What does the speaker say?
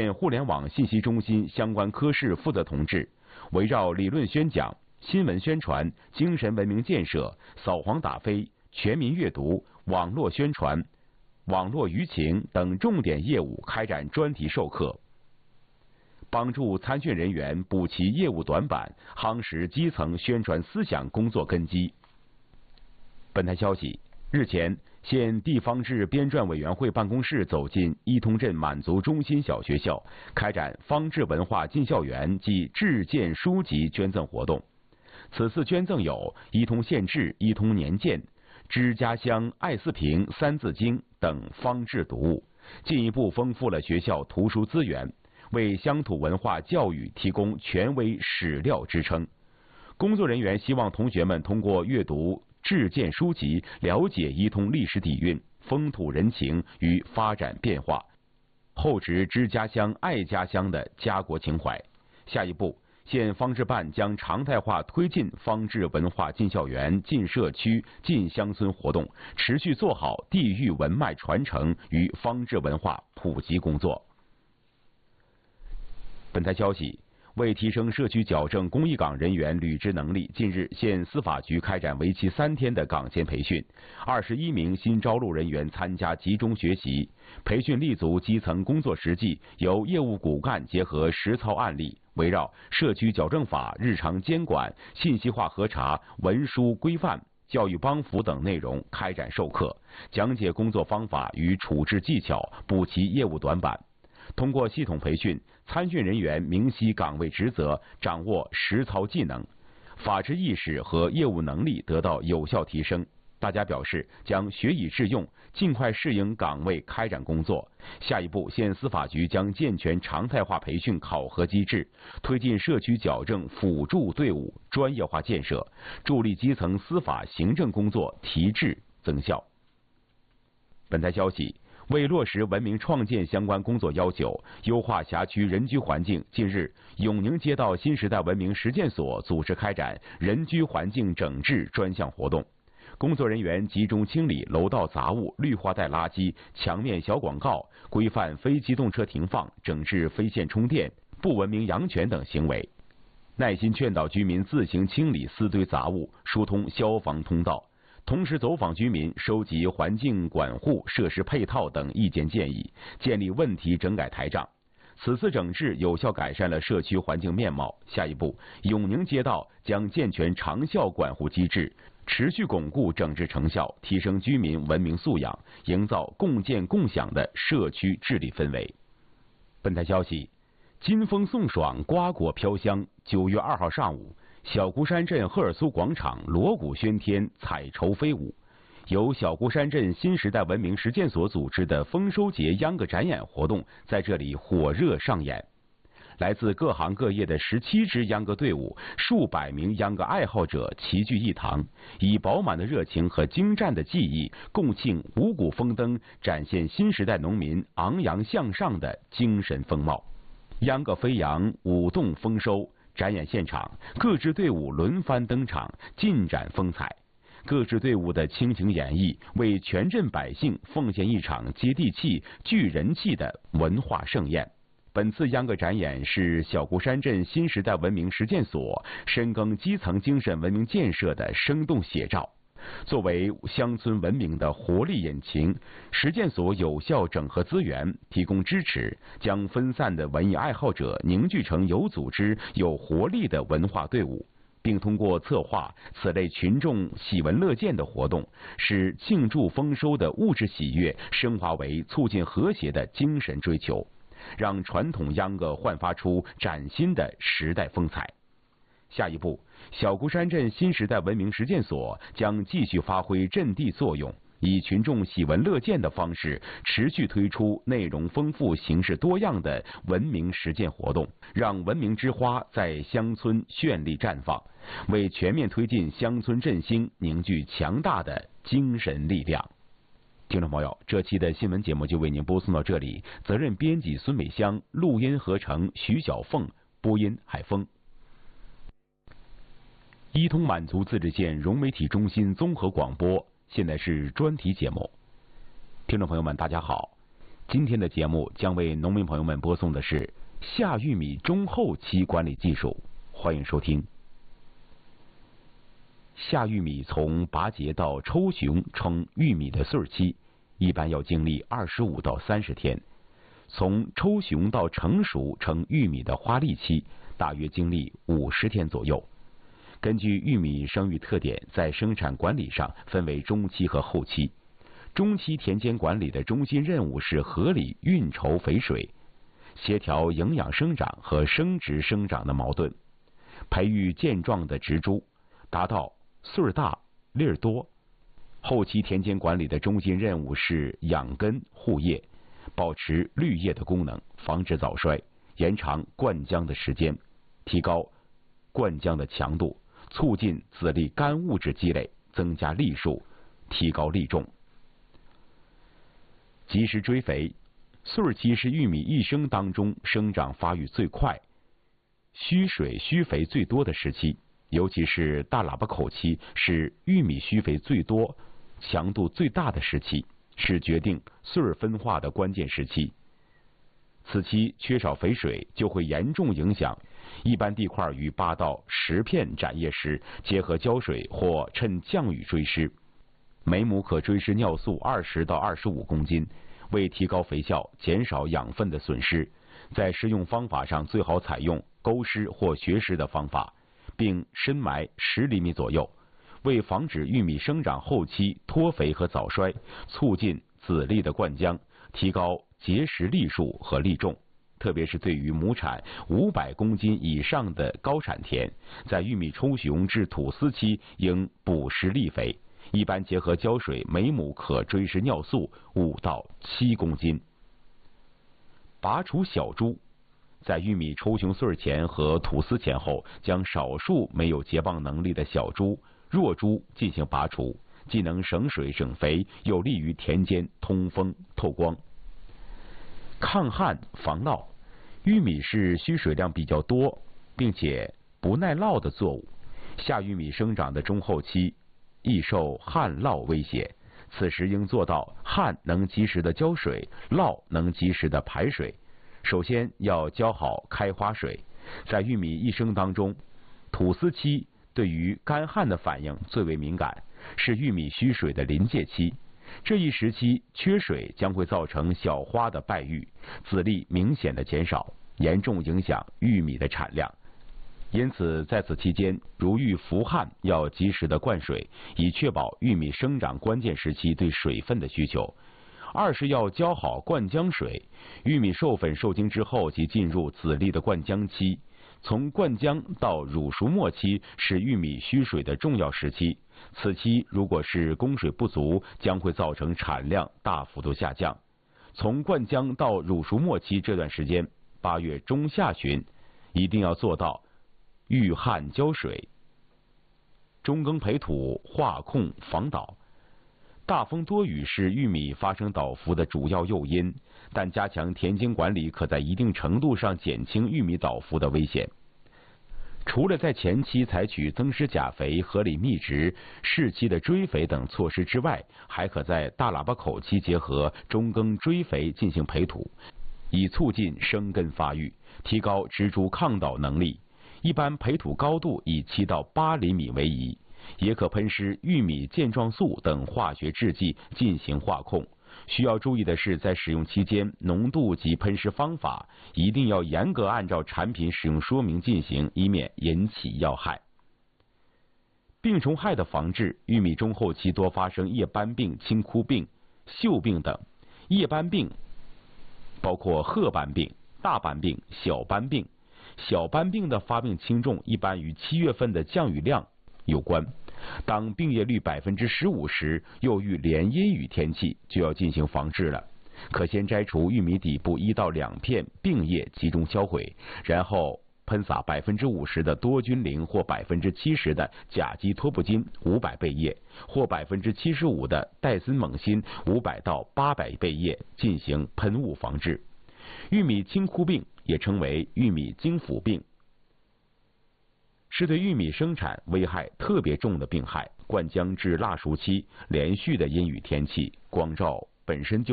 县互联网信息中心相关科室负责同志，围绕理论宣讲、新闻宣传、精神文明建设、扫黄打非、全民阅读、网络宣传、网络舆情等重点业务开展专题授课，帮助参训人员补齐业务短板，夯实基层宣传思想工作根基。本台消息，日前，县地方志编撰委员会办公室走进伊通镇满族中心小学校，开展方志文化进校园暨志荐书籍捐赠活动。此次捐赠有伊通县志、伊通年鉴、知家乡爱四平、三字经等方志读物，进一步丰富了学校图书资源，为乡土文化教育提供权威史料支撑。工作人员希望同学们通过阅读志荐书籍，了解伊通历史底蕴、风土人情与发展变化，厚植知家乡、爱家乡的家国情怀。下一步，县方志办将常态化推进方志文化进校园、进社区、进乡村活动，持续做好地域文脉传承与方志文化普及工作。本台消息，为提升社区矫正公益岗人员履职能力，近日县司法局开展为期3天的岗前培训，21名新招录人员参加集中学习。培训立足基层工作实际，由业务骨干结合实操案例，围绕社区矫正法、日常监管、信息化核查、文书规范、教育帮扶等内容开展授课，讲解工作方法与处置技巧，补齐业务短板。通过系统培训，参训人员明晰岗位职责，掌握实操技能，法治意识和业务能力得到有效提升。大家表示将学以致用，尽快适应岗位开展工作。下一步，县司法局将健全常态化培训考核机制，推进社区矫正辅助队伍专业化建设，助力基层司法行政工作提质增效。本台消息，为落实文明创建相关工作要求，优化辖区人居环境，近日，永宁街道新时代文明实践所组织开展人居环境整治专项活动。工作人员集中清理楼道杂物、绿化带垃圾、墙面小广告，规范非机动车停放，整治非线充电、不文明养犬等行为，耐心劝导居民自行清理私堆杂物，疏通消防通道。同时走访居民，收集环境管护、设施配套等意见建议，建立问题整改台账。此次整治有效改善了社区环境面貌。下一步，永宁街道将健全长效管护机制，持续巩固整治成效，提升居民文明素养，营造共建共享的社区治理氛围。本台消息，金风送爽，瓜果飘香。9月2号上午，小孤山镇赫尔苏广场锣鼓喧天，彩绸飞舞。由小孤山镇新时代文明实践所组织的丰收节秧歌展演活动在这里火热上演。来自各行各业的17支秧歌队伍，数百名秧歌爱好者齐聚一堂，以饱满的热情和精湛的技艺，共庆五谷丰登，展现新时代农民昂扬向上的精神风貌。秧歌飞扬，舞动丰收。展演现场，各支队伍轮番登场，尽展风采。各支队伍的倾情演绎，为全镇百姓奉献一场接地气、聚人气的文化盛宴。本次秧歌展演是小孤山镇新时代文明实践所深耕基层精神文明建设的生动写照。作为乡村文明的活力引擎，实践所有效整合资源，提供支持，将分散的文艺爱好者凝聚成有组织、有活力的文化队伍，并通过策划此类群众喜闻乐见的活动，使庆祝丰收的物质喜悦升华为促进和谐的精神追求，让传统秧歌焕发出崭新的时代风采。下一步，小孤山镇新时代文明实践所将继续发挥镇地作用，以群众喜闻乐见的方式，持续推出内容丰富、形式多样的文明实践活动，让文明之花在乡村绚丽绽放，为全面推进乡村振兴凝聚强大的精神力量。听众朋友，这期的新闻节目就为您播送到这里，责任编辑孙美香，录音合成徐小凤，播音海峰。伊通满族自治县融媒体中心综合广播，现在是专题节目。听众朋友们，大家好。 今天的节目将为农民朋友们播送的是夏玉米中后期管理技术，欢迎收听。夏玉米从拔节到抽熊称玉米的穗期，一般要经历25到30天；从抽熊到成熟称玉米的花粒期，大约经历50天左右。根据玉米生育特点，在生产管理上分为中期和后期。中期田间管理的中心任务是合理运筹肥水，协调营养生长和生殖生长的矛盾，培育健壮的植株，达到穗大粒多。后期田间管理的中心任务是养根护叶，保持绿叶的功能，防止早衰，延长灌浆的时间，提高灌浆的强度，促进籽粒干物质积累，增加粒数，提高粒重。及时追肥，穗期是玉米一生当中生长发育最快、需水需肥最多的时期，尤其是大喇叭口期是玉米需肥最多、强度最大的时期，是决定穗分化的关键时期。此期缺少肥水，就会严重影响一般地块于8到10片展叶时，结合浇水或趁降雨追施。每亩可追施尿素20到25公斤，为提高肥效，减少养分的损失，在施用方法上最好采用沟施或学施的方法，并深埋10厘米左右，为防止玉米生长后期脱肥和早衰，促进籽粒的灌浆，提高结实粒数和粒重。特别是对于亩产500公斤以上的高产田，在玉米抽熊至吐丝期应补施粒肥，一般结合浇水，每亩可追施尿素5到7公斤。拔除小株，在玉米抽熊穗前和吐丝前后，将少数没有结棒能力的小株、弱株进行拔除，既能省水省肥，有利于田间通风透光。抗旱防涝，玉米是需水量比较多并且不耐涝的作物，夏玉米生长的中后期易受旱涝威胁，此时应做到旱能及时的浇水，涝能及时的排水。首先要浇好开花水。在玉米一生当中，吐丝期对于干旱的反应最为敏感，是玉米需水的临界期。这一时期缺水将会造成小花的败育，籽粒明显的减少，严重影响玉米的产量。因此在此期间，如遇伏旱，要及时的灌水，以确保玉米生长关键时期对水分的需求。二是要浇好灌浆水，玉米授粉受精之后即进入籽粒的灌浆期，从灌浆到乳熟末期是玉米需水的重要时期，此期如果是供水不足，将会造成产量大幅度下降。从灌浆到乳熟末期这段时间，8月中下旬一定要做到遇旱浇水，中耕培土，化控防倒。大风多雨是玉米发生倒伏的主要诱因，但加强田间管理可在一定程度上减轻玉米倒伏的危险。除了在前期采取增施钾肥、合理密植、适期的追肥等措施之外，还可在大喇叭口期结合中耕追肥进行培土，以促进生根发育，提高植株抗倒能力。一般培土高度以7到8厘米为宜，也可喷施玉米健壮素等化学制剂进行化控。需要注意的是，在使用期间，浓度及喷施方法一定要严格按照产品使用说明进行，以免引起药害。病虫害的防治，玉米中后期多发生叶斑病、青枯病、锈病等。叶斑病包括褐斑病、大斑病、小斑病。小斑病的发病轻重一般与7月份的降雨量有关。当病叶率15%时，又遇连阴雨天气，就要进行防治了。可先摘除玉米底部1到2片病叶，集中销毁，然后喷洒50%的多菌灵或70%的甲基托布金500倍叶，或75%的戴森锰锌500到800倍叶进行喷雾防治。玉米青枯病也称为玉米经腐病，是对玉米生产危害特别重的病害。灌浆至腊熟期，连续的阴雨天气，光照本身就